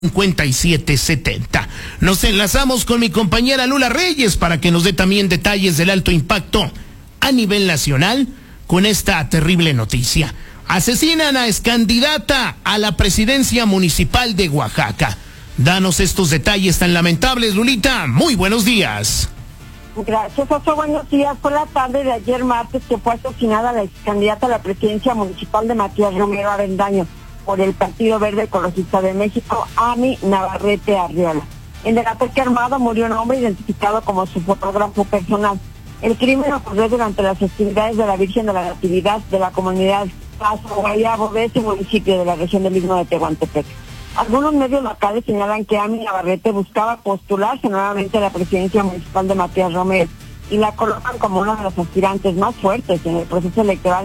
5770. Nos enlazamos con mi compañera Lula Reyes para que nos dé también detalles del alto impacto a nivel nacional con esta terrible noticia. Asesinan a excandidata a la presidencia municipal de Oaxaca. Danos estos detalles tan lamentables, Lulita. Muy buenos días. Gracias, Oso. Buenos días. Fue la tarde de ayer martes que fue asesinada la excandidata a la presidencia municipal de Matías Romero Avendaño por el Partido Verde Ecologista de México, Ami Navarrete Arriola. En el ataque armado murió un hombre identificado como su fotógrafo personal. El crimen ocurrió durante las festividades de la Virgen de la Natividad de la comunidad Paso Guayabo de ese municipio de la región del Istmo de Tehuantepec. Algunos medios locales señalan que Ami Navarrete buscaba postularse nuevamente a la presidencia municipal de Matías Romero y la colocan como una de las aspirantes más fuertes en el proceso electoral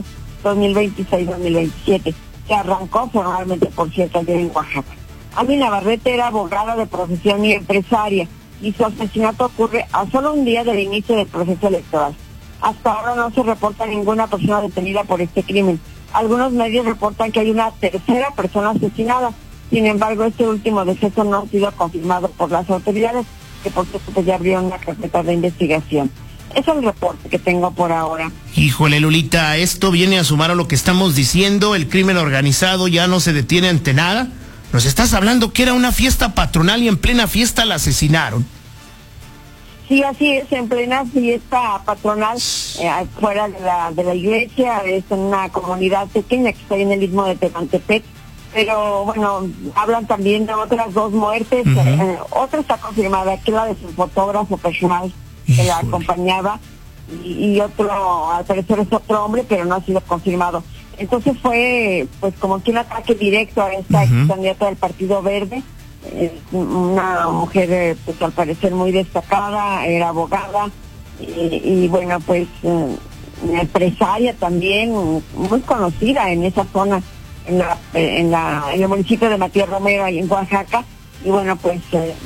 2026-2027. que arrancó formalmente, por cierto, ayer en Oaxaca. Ami Navarrete era abogada de profesión y empresaria, y su asesinato ocurre a solo un día del inicio del proceso electoral. Hasta ahora no se reporta ninguna persona detenida por este crimen. Algunos medios reportan que hay una tercera persona asesinada. Sin embargo, este último deceso no ha sido confirmado por las autoridades, que por cierto ya abrieron una carpeta de investigación. Es el reporte que tengo por ahora. Híjole, Lulita, esto viene a sumar a lo que estamos diciendo. El crimen organizado ya no se detiene ante nada. Nos estás hablando que era una fiesta patronal y en plena fiesta la asesinaron. Sí, así es, en plena fiesta patronal, fuera de la iglesia. Es en una comunidad pequeña que está ahí en el Istmo de Tehuantepec. Pero bueno, hablan también de otras dos muertes. Otra está confirmada, que es la de su fotógrafo personal que la acompañaba, y otro, al parecer es otro hombre, pero no ha sido confirmado. Entonces fue pues como que un ataque directo a esta candidata del Partido Verde, una mujer pues al parecer muy destacada, era abogada, y bueno pues empresaria también, muy conocida en esa zona, en el municipio de Matías Romero, ahí en Oaxaca. Y bueno, pues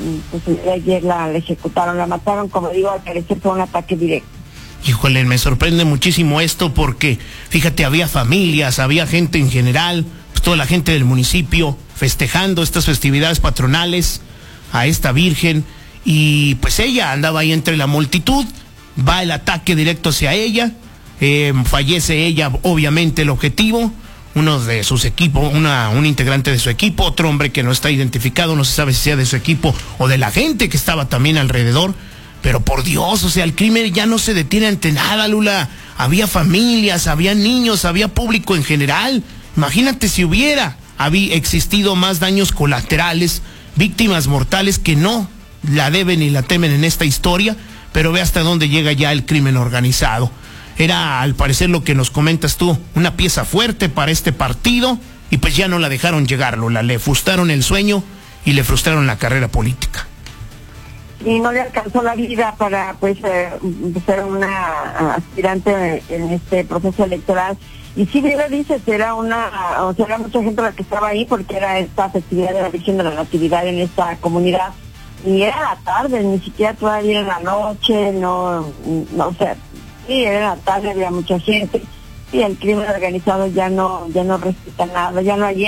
ayer la ejecutaron, la mataron, como digo, al parecer fue un ataque directo. Híjole, me sorprende muchísimo esto porque, fíjate, había familias, había gente en general, pues toda la gente del municipio festejando estas festividades patronales a esta Virgen, y pues ella andaba ahí entre la multitud, va el ataque directo hacia ella, fallece ella, obviamente el objetivo, uno de sus equipos, un integrante de su equipo, otro hombre que no está identificado, no se sabe si sea de su equipo o de la gente que estaba también alrededor, pero por Dios, o sea, el crimen ya no se detiene ante nada, Lula. Había familias, había niños, había público en general. Imagínate si había existido más daños colaterales, víctimas mortales que no la deben ni la temen en esta historia, pero ve hasta dónde llega ya el crimen organizado. Era, al parecer, lo que nos comentas tú, una pieza fuerte para este partido, y pues ya no la dejaron llegar, Lola. Le frustraron el sueño y le frustraron la carrera política. Y no le alcanzó la vida para pues ser una aspirante en este proceso electoral. Y sí, bien lo dices, era mucha gente la que estaba ahí, porque era esta festividad de la Virgen de la Natividad en esta comunidad. Y era la tarde, ni siquiera todavía en la noche, o sea, sí, era la tarde, había mucha gente, y el crimen organizado ya no respeta nada, ya no hay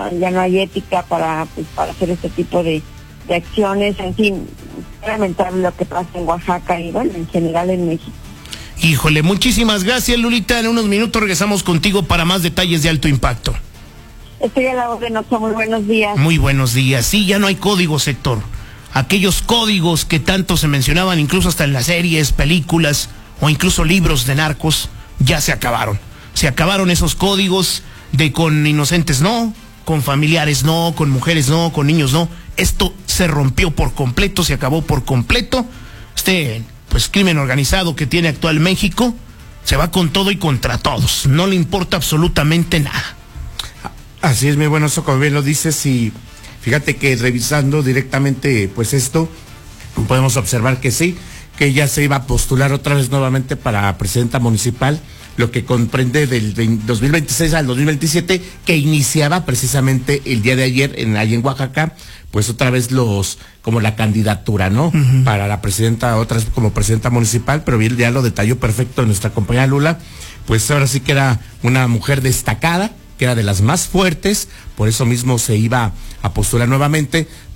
ética para hacer este tipo de acciones. En fin, es lamentable lo que pasa en Oaxaca y bueno, en general en México. Híjole, muchísimas gracias, Lulita. En unos minutos regresamos contigo para más detalles de alto impacto. Estoy a la orden, Oso. Muy buenos días. Muy buenos días. Sí, ya no hay códigos, Héctor. Aquellos códigos que tanto se mencionaban, incluso hasta en las series, películas o incluso libros de narcos, ya se acabaron. Se acabaron esos códigos de con inocentes no, con familiares no, con mujeres no, con niños no. Esto se rompió por completo, se acabó por completo. Pues crimen organizado que tiene actual México se va con todo y contra todos. No le importa absolutamente nada. Así es, mi bueno, eso como bien lo dices, y fíjate que revisando directamente pues esto, podemos observar que sí, que ella se iba a postular otra vez nuevamente para presidenta municipal, lo que comprende del 2026 al 2027, que iniciaba precisamente el día de ayer allí en Oaxaca, pues otra vez como la candidatura, ¿no? Para la presidenta, otra vez como presidenta municipal, pero bien, ya lo detalló perfecto nuestra compañera Lula, pues ahora sí que era una mujer destacada, que era de las más fuertes, por eso mismo se iba a postular nuevamente.